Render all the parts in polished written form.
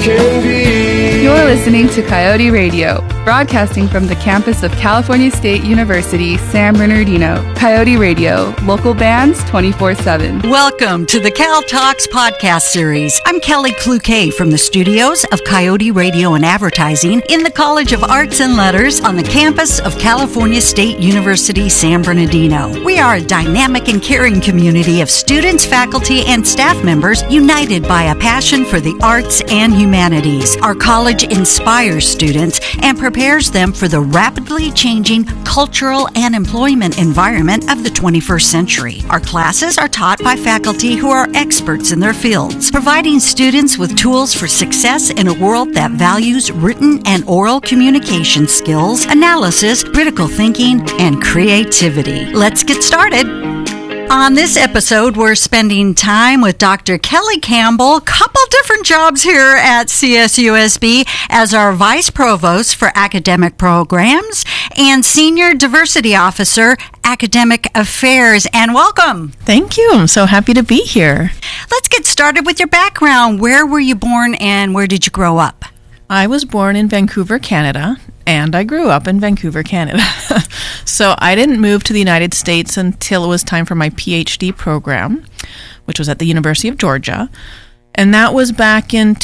can be. You're listening to Coyote Radio, broadcasting from the campus of California State University, San Bernardino. Coyote Radio, local bands 24/7. Welcome to the Cal Talks podcast series. I'm Kelly Cloquet from the studios of Coyote Radio and Advertising in the College of Arts and Letters on the campus of California State University, San Bernardino. We are a dynamic and caring community of students, faculty, and staff members united by a passion for the arts and humanities. Our college inspires students and prepares them for the rapidly changing cultural and employment environment of the 21st century. Our classes are taught by faculty who are experts in their fields, providing students with tools for success in a world that values written and oral communication skills, analysis, critical thinking, and creativity. Let's get started. On this episode, we're spending time with Dr. Kelly Campbell, couple different jobs here at CSUSB as our Vice Provost for Academic Programs and Senior Diversity Officer, Academic Affairs. And welcome. Thank you. I'm so happy to be here. Let's get started with your background. Where were you born and where did you grow up? I was born in Vancouver, Canada, and I grew up in Vancouver, Canada. So I didn't move to the United States until it was time for my PhD program, which was at the University of Georgia. And that was back in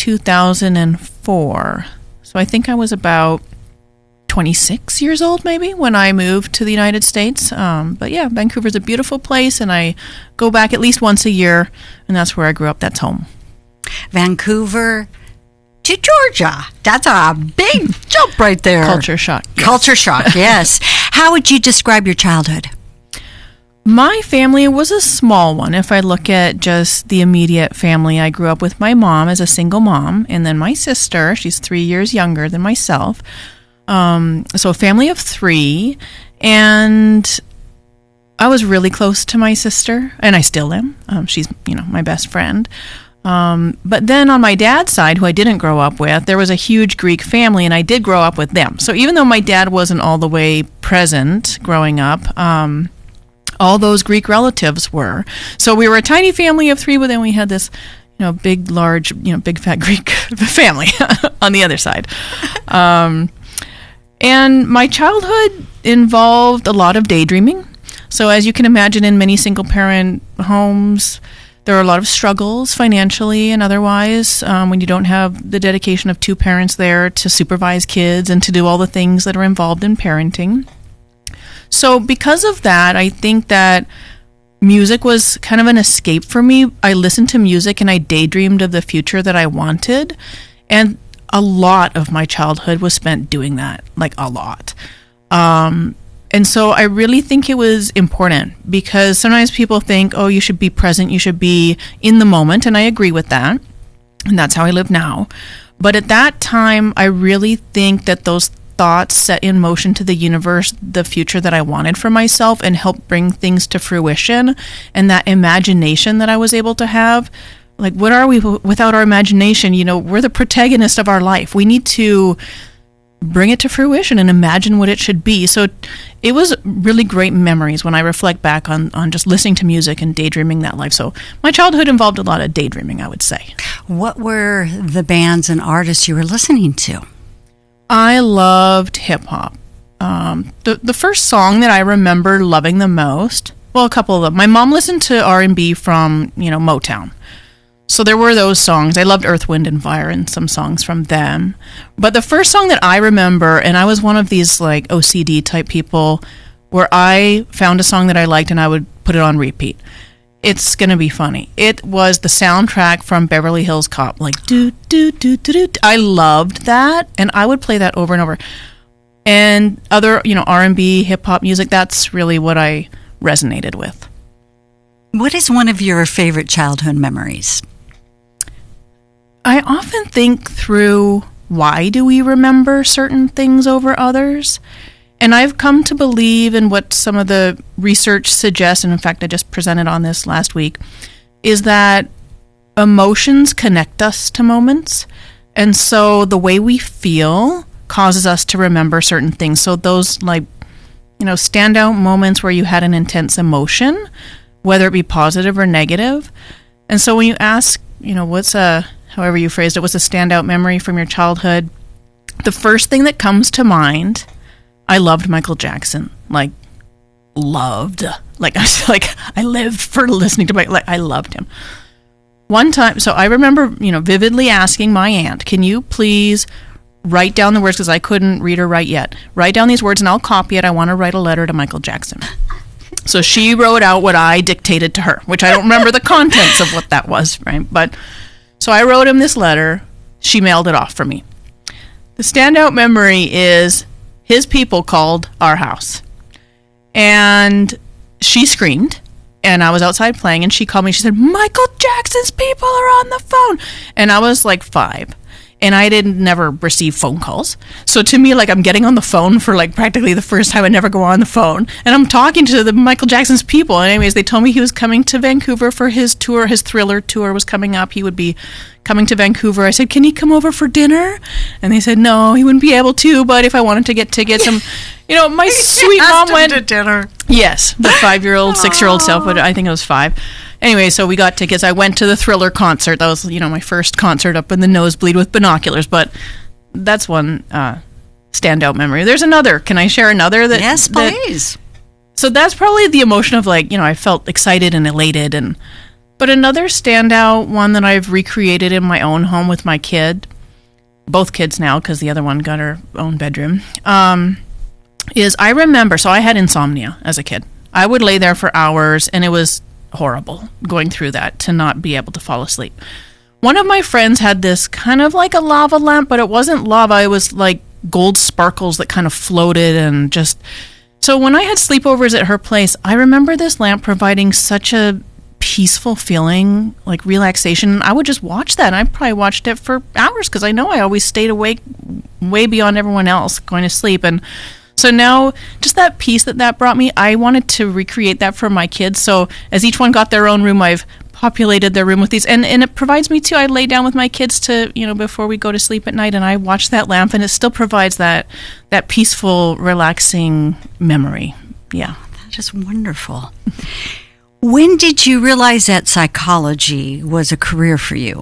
2004. So I think I was about 26 years old, maybe, when I moved to the United States. But yeah, Vancouver's a beautiful place, and I go back at least once a year, and that's where I grew up. That's home. Vancouver to Georgia. That's a big jump right there. Culture shock. Yes. Culture shock, yes. How would you describe your childhood? My family was a small one. If I look at just the immediate family, I grew up with my mom as a single mom, and then my sister, she's 3 years younger than myself. So a family of three, and I was really close to my sister, and I still am. She's, my best friend. But then on my dad's side, who I didn't grow up with, there was a huge Greek family, and I did grow up with them. So even though my dad wasn't all the way present growing up, all those Greek relatives were. So we were a tiny family of three, but then we had this, big, large, big fat Greek family on the other side. And my childhood involved a lot of daydreaming. So as you can imagine, in many single-parent homes, there are a lot of struggles financially and otherwise when you don't have the dedication of two parents there to supervise kids and to do all the things that are involved in parenting. So because of that, I think that music was kind of an escape for me. I listened to music and I daydreamed of the future that I wanted. And a lot of my childhood was spent doing that, like a lot. And so I really think it was important because sometimes people think, oh, you should be present, you should be in the moment, and I agree with that, and that's how I live now. But at that time, I really think that those thoughts set in motion to the universe the future that I wanted for myself and helped bring things to fruition, and that imagination that I was able to have. Like, what are we without our imagination? We're the protagonist of our life. We need to bring it to fruition and imagine what it should be. So it was really great memories when I reflect back on just listening to music and daydreaming that life. So my childhood involved a lot of daydreaming, I would say. What were the bands and artists you were listening to? I loved hip-hop. The first song that I remember loving the most, well, a couple of them. My mom listened to R&B from, Motown. So there were those songs. I loved Earth, Wind, and Fire and some songs from them. But the first song that I remember, and I was one of these like OCD type people, where I found a song that I liked and I would put it on repeat. It's going to be funny. It was the soundtrack from Beverly Hills Cop, like do do do do do. I loved that, and I would play that over and over. And other, R&B, hip hop music, that's really what I resonated with. What is one of your favorite childhood memories? I often think through why do we remember certain things over others? And I've come to believe in what some of the research suggests, and in fact I just presented on this last week, is that emotions connect us to moments. And so the way we feel causes us to remember certain things. So those standout moments where you had an intense emotion, whether it be positive or negative. And so when you ask, what's a however you phrased it, was a standout memory from your childhood. The first thing that comes to mind, I loved Michael Jackson. Like, loved. Like, I lived for listening to I loved him. One time, so I remember, vividly asking my aunt, can you please write down the words, because I couldn't read or write yet. Write down these words and I'll copy it. I want to write a letter to Michael Jackson. So she wrote out what I dictated to her, which I don't remember the contents of what that was, right? But so I wrote him this letter. She mailed it off for me. The standout memory is his people called our house. And she screamed. And I was outside playing, and she called me. She said, Michael Jackson's people are on the phone. And I was like 5. And I never receive phone calls. So to me, like, I'm getting on the phone for like practically the first time. I never go on the phone. And I'm talking to the Michael Jackson's people. And anyways, they told me he was coming to Vancouver for his tour. His Thriller tour was coming up. He would be coming to Vancouver. I said, can he come over for dinner? And they said, no, he wouldn't be able to. But if I wanted to get tickets, my sweet mom went to dinner. Yes, the 5-year-old, 6-year-old self, but I think it was 5. Anyway, so we got tickets. I went to the Thriller concert. That was, my first concert up in the nosebleed with binoculars. But that's one standout memory. There's another. Can I share another? Yes, please. So that's probably the emotion of I felt excited and elated. But another standout one that I've recreated in my own home with my kid, both kids now because the other one got her own bedroom, is I remember, so I had insomnia as a kid. I would lay there for hours and it was horrible going through that to not be able to fall asleep. One of my friends had this kind of like a lava lamp, but it wasn't lava. It was like gold sparkles that kind of floated and just... So when I had sleepovers at her place, I remember this lamp providing such a peaceful feeling, like relaxation. I would just watch that. And I probably watched it for hours because I know I always stayed awake way beyond everyone else going to sleep. And so now, just that peace that brought me, I wanted to recreate that for my kids. So as each one got their own room, I've populated their room with these. And it provides me, too. I lay down with my kids to, before we go to sleep at night, and I watch that lamp, and it still provides that peaceful, relaxing memory. Yeah. That is wonderful. When did you realize that psychology was a career for you?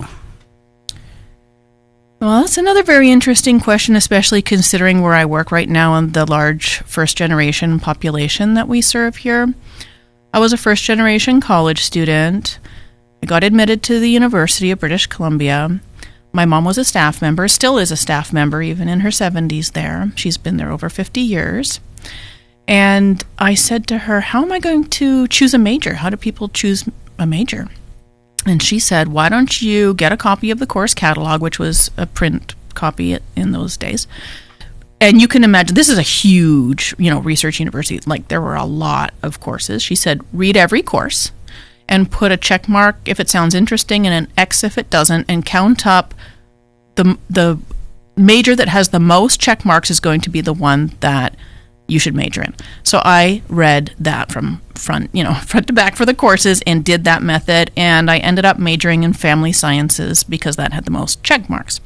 Well, that's another very interesting question, especially considering where I work right now and the large first-generation population that we serve here. I was a first-generation college student. I got admitted to the University of British Columbia. My mom was a staff member, still is a staff member, even in her 70s there. She's been there over 50 years. And I said to her, how am I going to choose a major? How do people choose a major? And she said, why don't you get a copy of the course catalog, which was a print copy in those days. And you can imagine, this is a huge, research university. Like, there were a lot of courses. She said, read every course and put a check mark if it sounds interesting and an X if it doesn't, and count up the major that has the most check marks is going to be the one that you should major in. So I read that from front to back for the courses and did that method, and I ended up majoring in family sciences because that had the most check marks.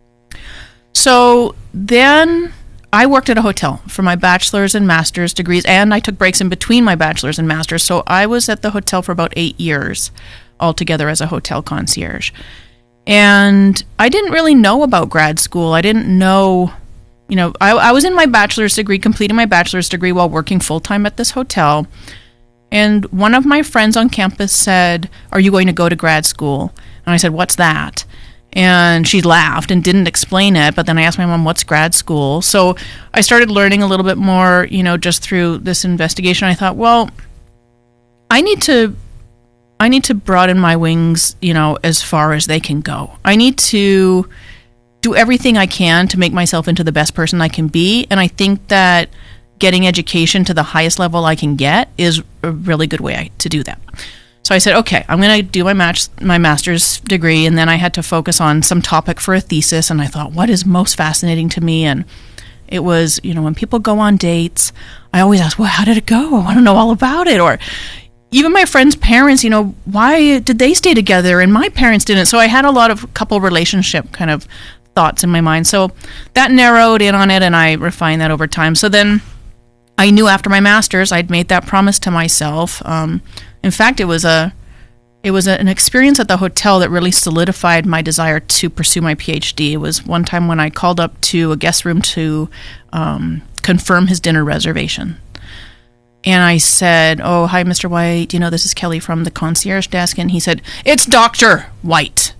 So then I worked at a hotel for my bachelor's and master's degrees, and I took breaks in between my bachelor's and master's. So I was at the hotel for about 8 years altogether as a hotel concierge. And I didn't really know about grad school. I didn't know... I was in my bachelor's degree, completing my bachelor's degree while working full-time at this hotel. And one of my friends on campus said, are you going to go to grad school? And I said, what's that? And she laughed and didn't explain it. But then I asked my mom, what's grad school? So I started learning a little bit more, just through this investigation. I thought, well, I need to broaden my wings, as far as they can go. I need to do everything I can to make myself into the best person I can be. And I think that getting education to the highest level I can get is a really good way to do that. So I said, okay, I'm going to do my master's degree, and then I had to focus on some topic for a thesis, and I thought, what is most fascinating to me? And it was, when people go on dates, I always ask, well, how did it go? I want to know all about it. Or even my friends' parents, why did they stay together and my parents didn't? So I had a lot of couple relationship kind of thoughts in my mind. So that narrowed in on it, and I refined that over time. So then I knew after my master's, I'd made that promise to myself. In fact, it was a it was an experience at the hotel that really solidified my desire to pursue my PhD. It was one time when I called up to a guest room to confirm his dinner reservation. And I said, "Oh, hi, Mr. White. This is Kelly from the concierge desk." And he said, "It's Dr. White."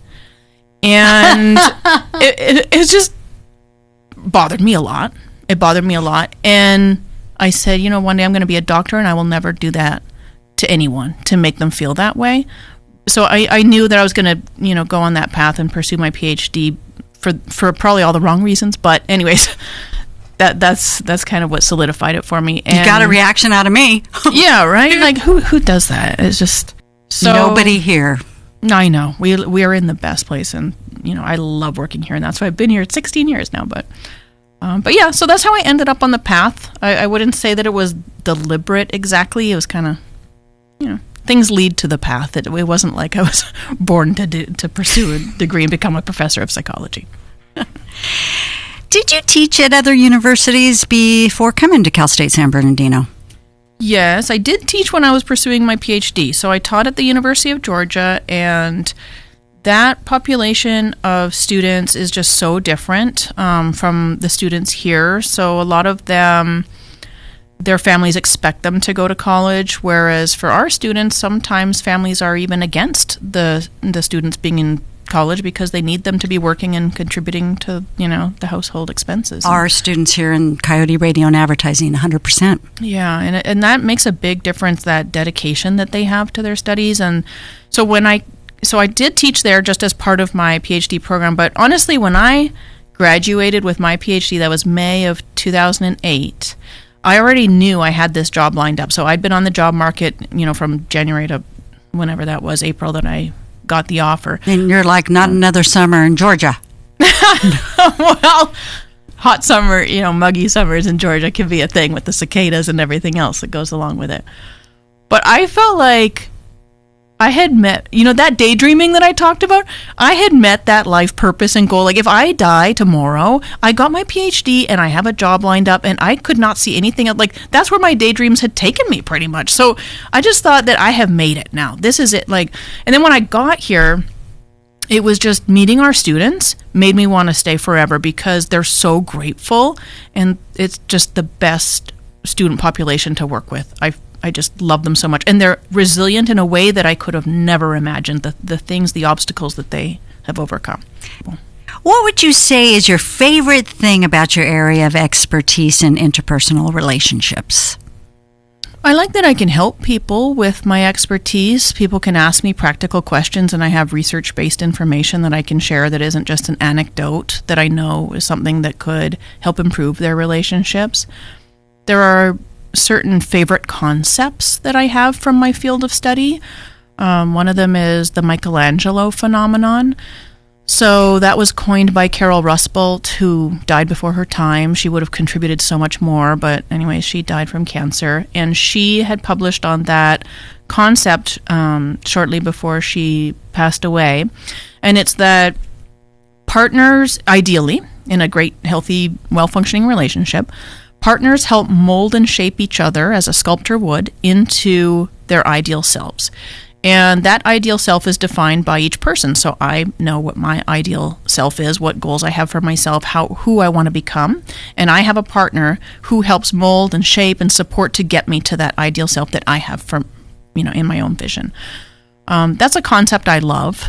And it just bothered me a lot. It bothered me a lot. And I said, one day I'm going to be a doctor, and I will never do that to anyone to make them feel that way. So I knew that I was going to, go on that path and pursue my PhD for probably all the wrong reasons. But anyways, that's kind of what solidified it for me. And you got a reaction out of me. Yeah, right? Like, who does that? It's just... So, nobody here. I know. We are in the best place, and, I love working here, and that's why I've been here 16 years now. But yeah, so that's how I ended up on the path. I wouldn't say that it was deliberate exactly. It was kind of, things lead to the path. It wasn't like I was born to pursue a degree and become a professor of psychology. Did you teach at other universities before coming to Cal State San Bernardino? Yes, I did teach when I was pursuing my PhD. So I taught at the University of Georgia, and that population of students is just so different from the students here. So a lot of them, their families expect them to go to college, whereas for our students, sometimes families are even against the students being in college because they need them to be working and contributing to, the household expenses. Our students here in Coyote Radio and Advertising, 100%. Yeah, and that makes a big difference, that dedication that they have to their studies. And so I did teach there just as part of my PhD program, but honestly, when I graduated with my PhD, that was May of 2008, I already knew I had this job lined up. So I'd been on the job market, from January to whenever that was, April, that I got the offer. And you're like, not another summer in Georgia. Well, hot summer, muggy summers in Georgia can be a thing with the cicadas and everything else that goes along with it. But I felt like I had met, that daydreaming that I talked about, I had met that life purpose and goal. Like, if I die tomorrow, I got my PhD and I have a job lined up and I could not see anything else. Like, that's where my daydreams had taken me pretty much. So I just thought that I have made it now. This is it. And then when I got here, it was just meeting our students made me want to stay forever because they're so grateful, and it's just the best student population to work with. I just love them so much. And they're resilient in a way that I could have never imagined, the obstacles that they have overcome. What would you say is your favorite thing about your area of expertise in interpersonal relationships? I like that I can help people with my expertise. People can ask me practical questions, and I have research-based information that I can share that isn't just an anecdote, that I know is something that could help improve their relationships. There are certain favorite concepts that I have from my field of study. One of them is the Michelangelo phenomenon. So that was coined by Carol Rusbolt, who died before her time. She would have contributed so much more, but anyway, she died from cancer. And she had published on that concept shortly before she passed away. And it's that partners, ideally, in a great, healthy, well-functioning relationship, partners help mold and shape each other, as a sculptor would, into their ideal selves. And that ideal self is defined by each person. So I know what my ideal self is, what goals I have for myself, who I want to become. And I have a partner who helps mold and shape and support to get me to that ideal self that I have from, in my own vision. That's a concept I love.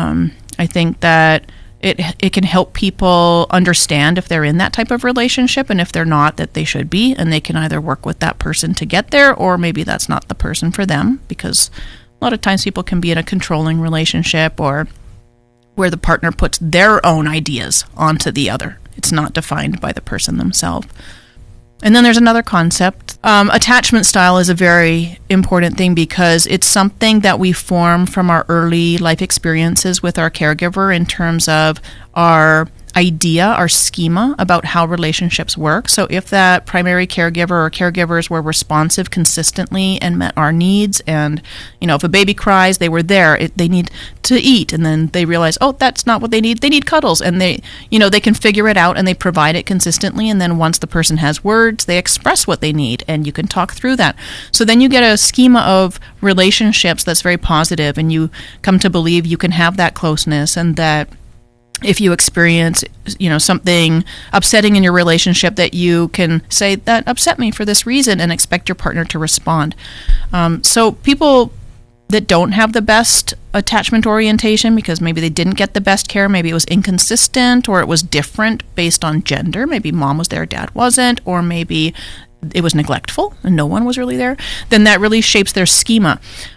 I think that it can help people understand if they're in that type of relationship, and if they're not, that they should be, and they can either work with that person to get there, or maybe that's not the person for them, because a lot of times people can be in a controlling relationship or where the partner puts their own ideas onto the other. It's not defined by the person themselves. And then there's another concept. Attachment style is a very important thing because it's something that we form from our early life experiences with our caregiver in terms of our idea or schema about how relationships work. So if that primary caregiver or caregivers were responsive consistently and met our needs, and if a baby cries, they were there. They need to eat, and then they realize, oh, that's not what they need. They need cuddles, and they can figure it out, and they provide it consistently. And then once the person has words, they express what they need, and you can talk through that. So then you get a schema of relationships that's very positive, and you come to believe you can have that closeness, and that if you experience, something upsetting in your relationship, that you can say, that upset me for this reason, and expect your partner to respond. So people that don't have the best attachment orientation, because maybe they didn't get the best care, maybe it was inconsistent, or it was different based on gender, maybe mom was there, dad wasn't, or maybe it was neglectful and no one was really there, then that really shapes their schema.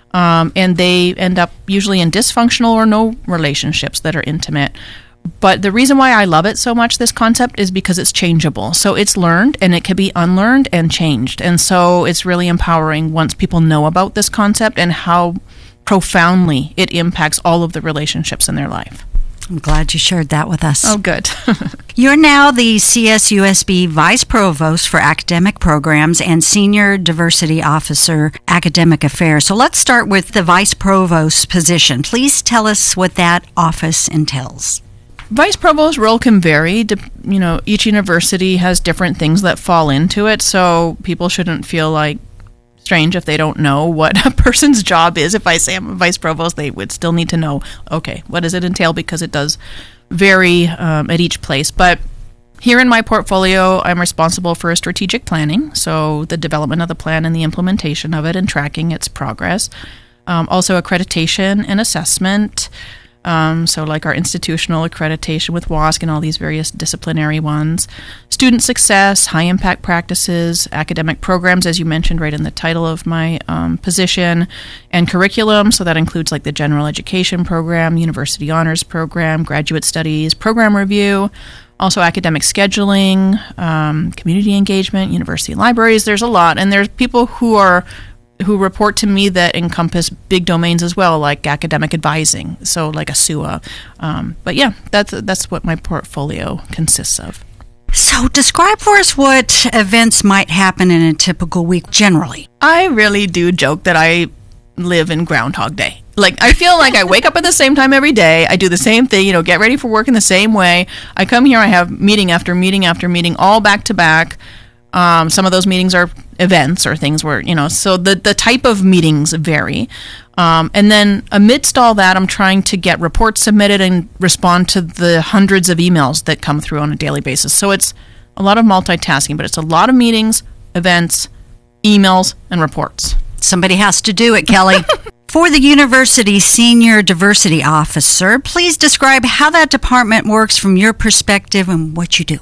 And they end up usually in dysfunctional or no relationships that are intimate. But the reason why I love it so much, this concept, is because it's changeable. So it's learned, and it can be unlearned and changed. And so it's really empowering once people know about this concept and how profoundly it impacts all of the relationships in their life. I'm glad you shared that with us. Oh, good. You're now the CSUSB Vice Provost for Academic Programs and Senior Diversity Officer, Academic Affairs. So let's start with the Vice Provost position. Please tell us what that office entails. Vice Provost's role can vary. Each university has different things that fall into it, so people shouldn't feel like strange if they don't know what a person's job is. If I say I'm a Vice Provost, they would still need to know, okay, what does it entail? Because it does vary at each place. But here in my portfolio, I'm responsible for strategic planning, so the development of the plan and the implementation of it and tracking its progress. Also accreditation and assessment. So like our institutional accreditation with WASC and all these various disciplinary ones. Student success, high impact practices, academic programs, as you mentioned right in the title of my position, and curriculum. So that includes like the general education program, university honors program, graduate studies, program review, also academic scheduling, community engagement, university libraries. There's a lot. And there's people who report to me that encompass big domains as well, like academic advising, so like a SUA. But yeah, that's what my portfolio consists of. So describe for us what events might happen in a typical week generally. I really do joke that I live in Groundhog Day. Like, I feel like I wake up at the same time every day. I do the same thing, get ready for work in the same way. I come here, I have meeting after meeting after meeting, all back to back. Some of those meetings are events or things where, so the type of meetings vary. And then amidst all that, I'm trying to get reports submitted and respond to the hundreds of emails that come through on a daily basis. So it's a lot of multitasking, but it's a lot of meetings, events, emails, and reports. Somebody has to do it, Kelly. For the university Senior Diversity Officer, please describe how that department works from your perspective and what you do.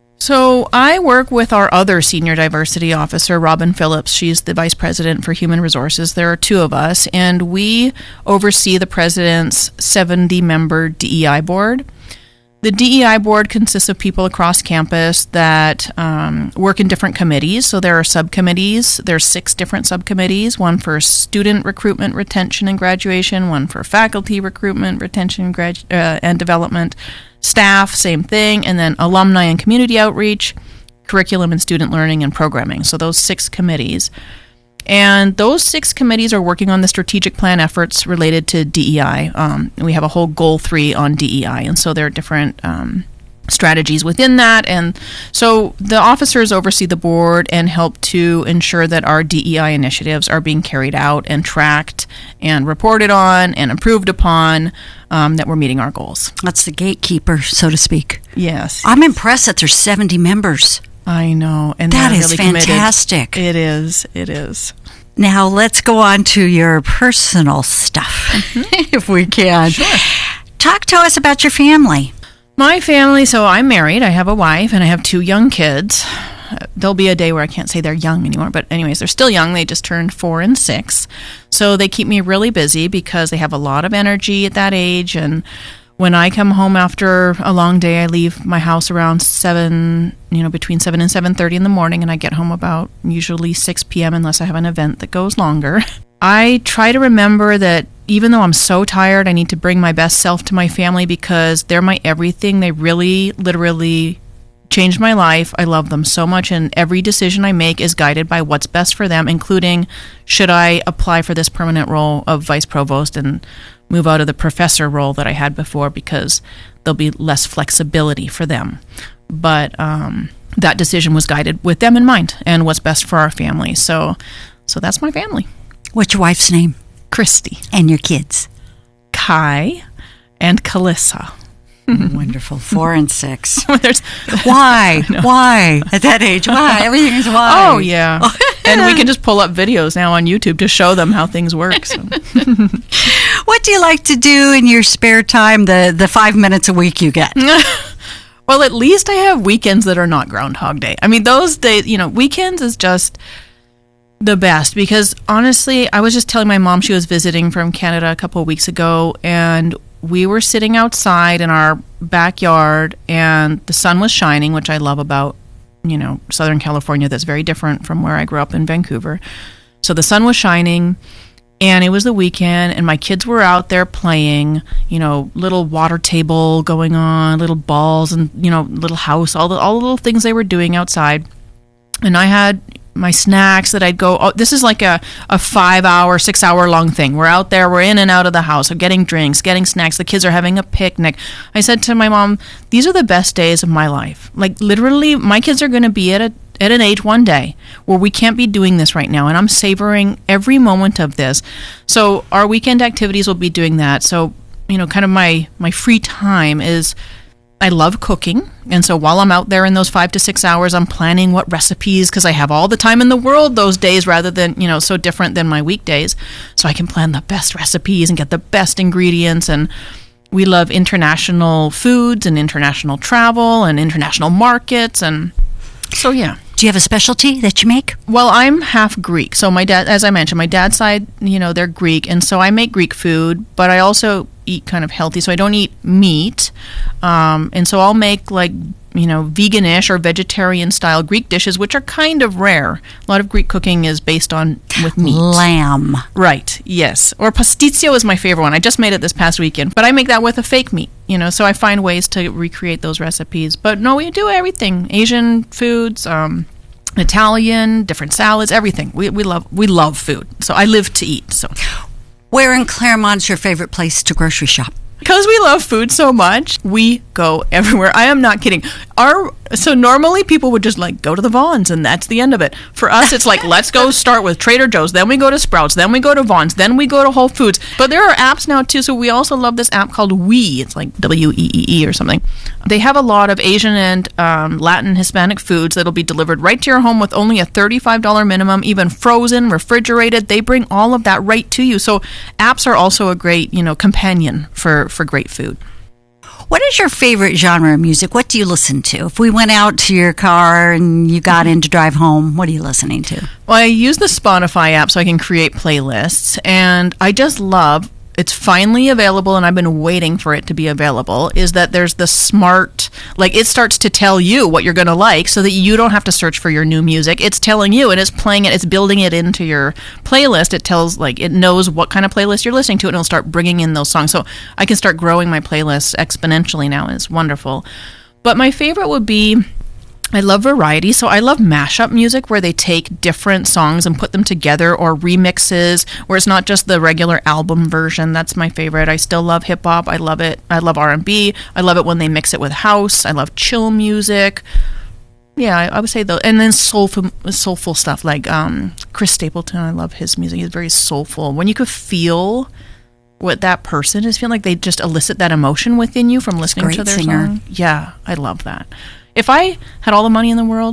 So I work with our other Senior Diversity Officer, Robin Phillips. She's the Vice President for Human Resources. There are two of us, and we oversee the President's 70-member DEI board. The DEI board consists of people across campus that work in different committees. So there are subcommittees. There's 6 different subcommittees, one for student recruitment, retention, and graduation, one for faculty recruitment, retention, and development, staff, same thing, and then alumni and community outreach, curriculum and student learning, and programming. So those 6 committees. And those 6 committees are working on the strategic plan efforts related to DEI. We have a whole goal 3 on DEI, and so there are different strategies within that. And so the officers oversee the board and help to ensure that our DEI initiatives are being carried out and tracked and reported on and improved upon, that we're meeting our goals. That's the gatekeeper, so to speak. Yes. I'm impressed that there's 70 members. I know. And that is really fantastic. Committed. It is. Now let's go on to your personal stuff, if we can. Sure. Talk to us about your family. My family, so I'm married. I have a wife and I have 2 young kids. There'll be a day where I can't say they're young anymore, but anyways, they're still young. They just turned 4 and 6. So they keep me really busy because they have a lot of energy at that age. And when I come home after a long day, I leave my house around 7, between 7 and 7:30 in the morning, and I get home about usually 6 p.m. unless I have an event that goes longer. I try to remember that even though I'm so tired, I need to bring my best self to my family because they're my everything. They really, literally changed my life. I love them so much, and every decision I make is guided by what's best for them, including should I apply for this permanent role of vice provost and move out of the professor role that I had before because there'll be less flexibility for them. But that decision was guided with them in mind and what's best for our family. So that's my family. What's your wife's name? Christy. And your kids? Kai and Kalissa. Wonderful. 4 and 6. There's, why? Why? At that age, why? Everything is why. Oh, yeah. And we can just pull up videos now on YouTube to show them how things work. So. What do you like to do in your spare time, the 5 minutes a week you get? Well, at least I have weekends that are not Groundhog Day. I mean, those days, weekends is just the best because, honestly, I was just telling my mom she was visiting from Canada a couple of weeks ago, and we were sitting outside in our backyard, and the sun was shining, which I love about, Southern California. That's very different from where I grew up in Vancouver. So the sun was shining, and it was the weekend, and my kids were out there playing, little water table going on, little balls, and, little house, all the little things they were doing outside. And I had my snacks that I'd go, this is like a 5-hour, 6-hour long thing. We're out there, we're in and out of the house, we're getting drinks, getting snacks, the kids are having a picnic. I said to my mom, these are the best days of my life. Like, literally, my kids are going to be at an age one day where we can't be doing this right now, and I'm savoring every moment of this. So our weekend activities will be doing that. So, kind of my free time is, I love cooking, and so while I'm out there in those 5 to 6 hours, I'm planning what recipes, because I have all the time in the world those days rather than, so different than my weekdays. So I can plan the best recipes and get the best ingredients, and we love international foods and international travel and international markets, and so yeah. Do you have a specialty that you make? Well, I'm half Greek. So my dad, as I mentioned, my dad's side, they're Greek. And so I make Greek food, but I also eat kind of healthy. So I don't eat meat. And so I'll make vegan-ish or vegetarian-style Greek dishes, which are kind of rare. A lot of Greek cooking is based with meat. Lamb. Right, yes. Or pasticcio is my favorite one. I just made it this past weekend. But I make that with a fake meat, so I find ways to recreate those recipes. But no, we do everything. Asian foods, Italian, different salads, everything. We love food. So I live to eat. So, where in Claremont's your favorite place to grocery shop? Because we love food so much, we go everywhere. I am not kidding. So normally people would just go to the Vons and that's the end of it. For us, it's let's go start with Trader Joe's, then we go to Sprouts, then we go to Vons, then we go to Whole Foods. But there are apps now too, so we also love this app called Wee. It's like WEEE or something. They have a lot of Asian and Latin Hispanic foods that'll be delivered right to your home with only a $35 minimum, even frozen, refrigerated. They bring all of that right to you. So apps are also a great, companion for great food. What is your favorite genre of music? What do you listen to? If we went out to your car and you got in to drive home, what are you listening to? Well, I use the Spotify app so I can create playlists, and I just love, it's finally available, and I've been waiting for it to be available, is that there's the smart, it starts to tell you what you're going to like so that you don't have to search for your new music. It's telling you, and it's playing it, it's building it into your playlist. It tells, it knows what kind of playlist you're listening to, and it'll start bringing in those songs. So I can start growing my playlist exponentially now, and it's wonderful. But my favorite would be, I love variety, so I love mashup music where they take different songs and put them together, or remixes where it's not just the regular album version. That's my favorite. I still love hip-hop. I love it. I love R&B. I love it when they mix it with house. I love chill music. Yeah, I would say those. And then soulful stuff like Chris Stapleton. I love his music. He's very soulful. When you could feel what that person is feeling, they just elicit that emotion within you from listening to their song. Yeah, I love that. If I had all the money in the world,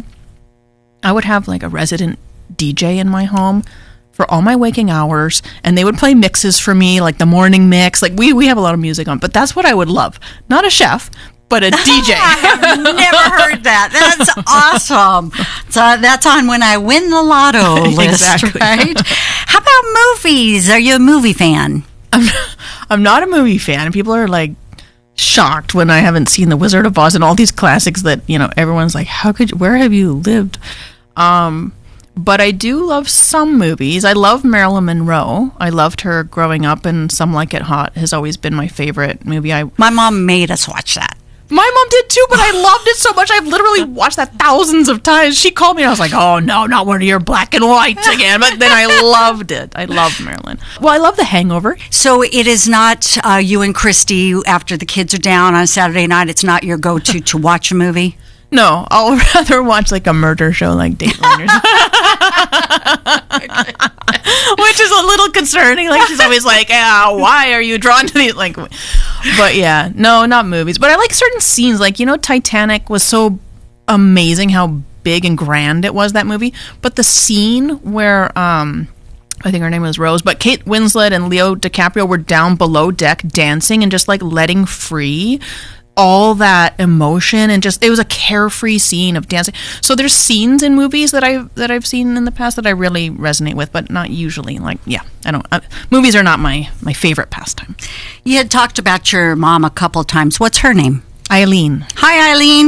I would have a resident DJ in my home for all my waking hours, and they would play mixes for me, like the morning mix. We have a lot of music on, but that's what I would love. Not a chef, but a DJ. I have never heard that. That's awesome. So that's on When I Win the Lotto list, exactly. Right? How about movies? Are you a movie fan? I'm not a movie fan. People are shocked when I haven't seen The Wizard of Oz and all these classics that, everyone's like, where have you lived? But I do love some movies. I love Marilyn Monroe. I loved her growing up, and Some Like It Hot has always been my favorite movie. My mom made us watch that. My mom did too, but I loved it so much. I've literally watched that thousands of times. She called me and I was like, oh no, not one of your black and whites again. But then I loved it. I love Marilyn. Well, I love The Hangover. So it is not you and Christy, after the kids are down on Saturday night, it's not your go-to to watch a movie? No, I'll rather watch like a murder show like Dateline or something. Which is a little concerning. Like, she's always like, why are you drawn to these? Like, but yeah, no, not movies. But I like certain scenes. Like, Titanic was so amazing how big and grand it was, that movie. But the scene where, I think her name was Rose, but Kate Winslet and Leo DiCaprio were down below deck dancing and just like letting free all that emotion, and just, it was a carefree scene of dancing. So there's scenes in movies that I've seen in the past that I really resonate with, but not usually. Like, I don't. Movies are not my favorite pastime. You had talked about your mom a couple times. What's her name? Eileen. Hi, Eileen.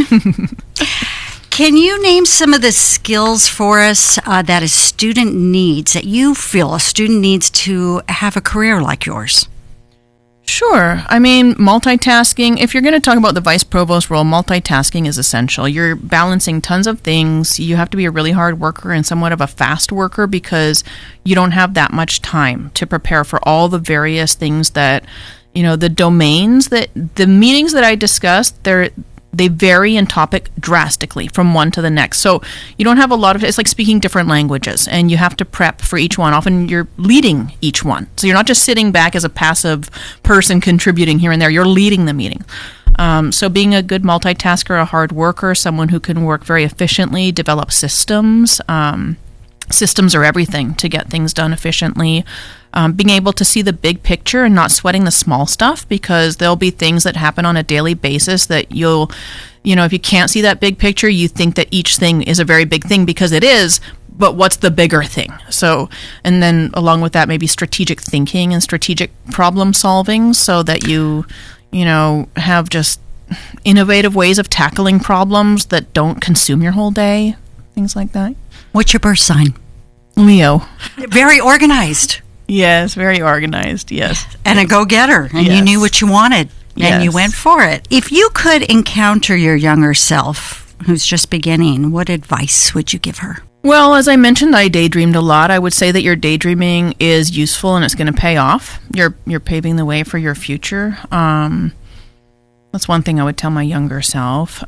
Can you name some of the skills for us that a student needs, that you feel a student needs to have a career like yours? Sure. I mean, multitasking, if you're going to talk about the vice provost role, multitasking is essential. You're balancing tons of things. You have to be a really hard worker and somewhat of a fast worker because you don't have that much time to prepare for all the various things that, the domains that, the meetings that I discussed, they vary in topic drastically from one to the next. So you don't have a lot of, it's like speaking different languages, and you have to prep for each one. Often you're leading each one. So you're not just sitting back as a passive person contributing here and there. You're leading the meeting. So being a good multitasker, a hard worker, someone who can work very efficiently, develop systems. Systems are everything to get things done efficiently. Being able to see the big picture and not sweating the small stuff, because there'll be things that happen on a daily basis that if you can't see that big picture, you think that each thing is a very big thing, because it is, but what's the bigger thing? So, and then along with that, maybe strategic thinking and strategic problem solving, so that you have just innovative ways of tackling problems that don't consume your whole day, things like that. What's your birth sign? Leo. Very organized. Yes, very organized, yes. And a go-getter, and you knew what you wanted, and you went for it. If you could encounter your younger self, who's just beginning, what advice would you give her? Well, as I mentioned, I daydreamed a lot. I would say that your daydreaming is useful and it's going to pay off. You're paving the way for your future. That's one thing I would tell my younger self.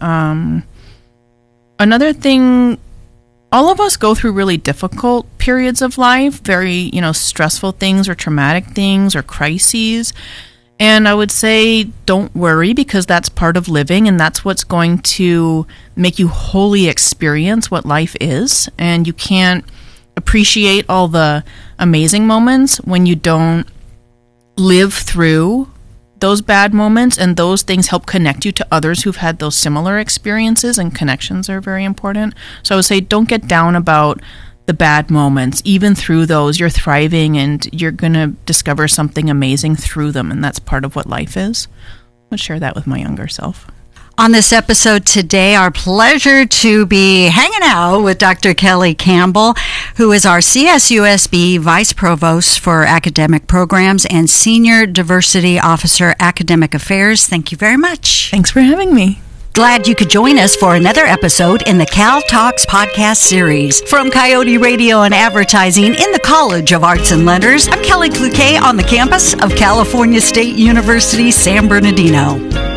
Another thing, all of us go through really difficult periods of life, very, stressful things or traumatic things or crises. And I would say don't worry, because that's part of living, and that's what's going to make you wholly experience what life is. And you can't appreciate all the amazing moments when you don't live through those bad moments, and those things help connect you to others who've had those similar experiences, and connections are very important. So I would say don't get down about the bad moments. Even through those, you're thriving, and you're going to discover something amazing through them, and that's part of what life is. I would share that with my younger self. On this episode today, our pleasure to be hanging out with Dr. Kelly Campbell, who is our CSUSB Vice Provost for Academic Programs and Senior Diversity Officer, Academic Affairs. Thank you very much. Thanks for having me. Glad you could join us for another episode in the Cal Talks podcast series. From Coyote Radio and Advertising in the College of Arts and Letters, I'm Kelly Cloquet on the campus of California State University, San Bernardino.